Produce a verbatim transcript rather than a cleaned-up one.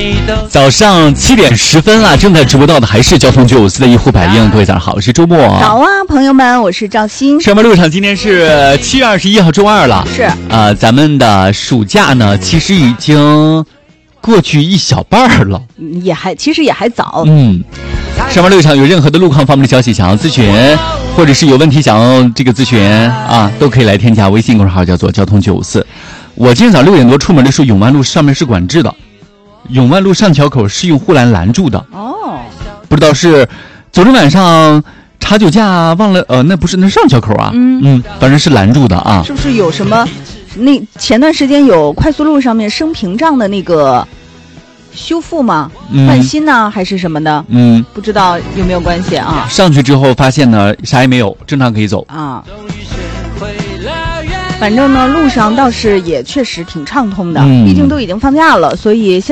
早上七点十分啊，正在直播到的还是交通九五四的一户百应。各位早上好，我是周末。 早啊，朋友们，我是赵鑫。 上班路上，今天是七月二十一号，周二了。 是。 呃，咱们的暑假呢，其实已经过去一小半了。 也还，其实也还早。 嗯。上班路上有任何的路况方面的消息想要咨询，或者是有问题想要这个咨询啊，都可以来添加微信公众号，叫做交通九五四。我今天早上六点多出门的时候，永万路上面是管制的。永万路上桥口是用护栏拦住的哦， 不知道是昨天晚上查酒驾忘了，呃，那不是那上桥口啊，嗯嗯，反正是拦住的啊。 是不是有什么？那前段时间有快速路上面升屏障的那个修复吗？嗯、换新呢，还是什么的？嗯，不知道有没有关系啊？ 上去之后发现呢，啥也没有，正常可以走啊。反正呢，路上倒是也确实挺畅通的，嗯、毕竟都已经放假了，所以现